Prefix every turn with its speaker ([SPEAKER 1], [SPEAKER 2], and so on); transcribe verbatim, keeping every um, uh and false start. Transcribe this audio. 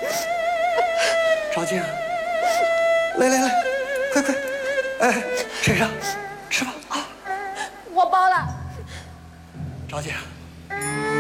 [SPEAKER 1] 赵静，来来来，快快，哎，身上，吃吧啊！
[SPEAKER 2] 我饱了。
[SPEAKER 1] 赵静。